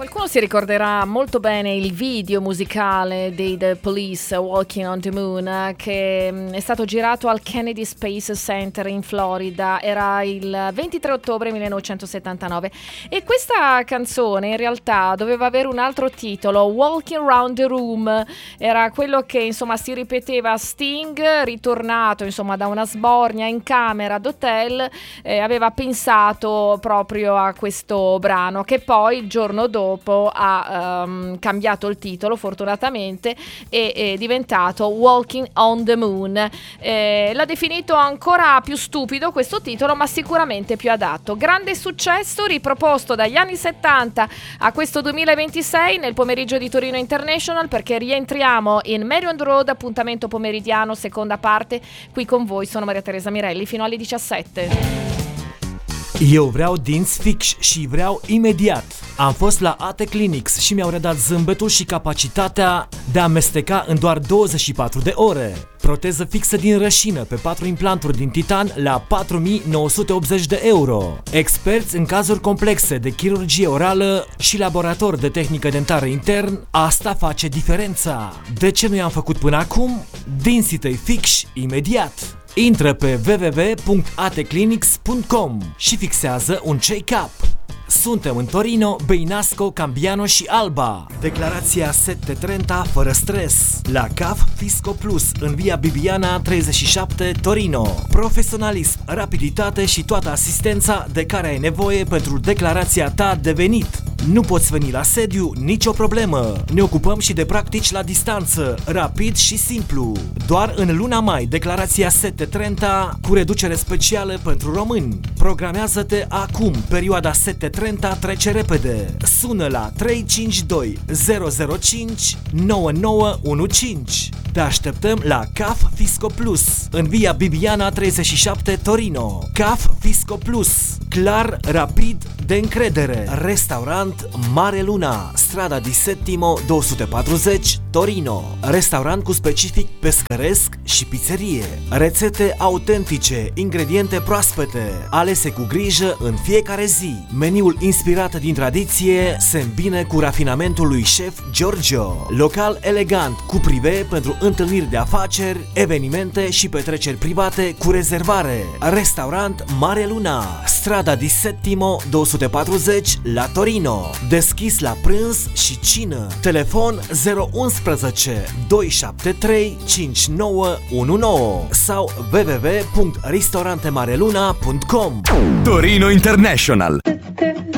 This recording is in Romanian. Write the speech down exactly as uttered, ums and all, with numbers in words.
Qualcuno si ricorderà molto bene il video musicale dei The Police, Walking on the Moon, che è stato girato al Kennedy Space Center in Florida. Era il ventitré ottobre millenovecentosettantanove e questa canzone in realtà doveva avere un altro titolo, Walking Around the Room. Era quello che insomma si ripeteva Sting, ritornato insomma da una sbornia in camera d'hotel, eh, aveva pensato proprio a questo brano, che poi il giorno dopo ha um, cambiato il titolo fortunatamente e è diventato Walking on the Moon. Eh, l'ha definito ancora più stupido questo titolo, ma sicuramente più adatto. Grande successo riproposto dagli anni settanta a questo duemilaventisei nel pomeriggio di Torino International, perché rientriamo in Marion Road, appuntamento pomeridiano, seconda parte. Qui con voi sono Maria Teresa Mirelli fino alle diciassette. Eu vreau dinți fix și vreau imediat. Am fost la A T Clinics și mi-au redat zâmbetul și capacitatea de a amesteca în doar douăzeci și patru de ore. Proteză fixă din rășină pe patru implanturi din titan la patru mii nouă sute optzeci de euro. Experți în cazuri complexe de chirurgie orală și laborator de tehnică dentară intern, asta face diferența. De ce nu i-am făcut până acum? Dinții tăi fix imediat. Intră pe w w w punct a t clinics punct com și fixează un check-up. Suntem în Torino, Beinasco, Cambiano și Alba. Declarația Sette Trenta fără stres. La C A F Fisco Plus în via Bibiana treizeci și șapte, Torino. Profesionalism, rapiditate și toată asistența de care ai nevoie pentru declarația ta de venit. Nu poți veni la sediu? Nicio problemă. Ne ocupăm și de practici la distanță, rapid și simplu. Doar în luna mai, declarația Sette Trenta cu reducere specială pentru români. Programează-te acum, perioada Sette Trenta trece repede. Sună la trei cinci doi zero zero cinci nouă nouă unu cinci. Te așteptăm la C A F Fisco Plus în via Bibiana treizeci și șapte, Torino. C A F Fisco Plus, clar, rapid, de încredere. Restaurant Mare Luna, strada di Settimo două sute patruzeci, Torino. Restaurant cu specific pescăresc și pizzerie. Rețete autentice, ingrediente proaspete, alese cu grijă în fiecare zi. Meniul inspirat din tradiție se îmbine cu rafinamentul lui șef Giorgio. Local elegant cu prive pentru întâlniri de afaceri, evenimente și petreceri private cu rezervare. Restaurant Mare Luna, strada di Settimo două sute patruzeci la Torino. Deschis la prânz și cină. Telefon zero unsprezece doi șapte trei cinci nouă unu nouă sau w w w punct ristorante mare luna punct com. Torino International.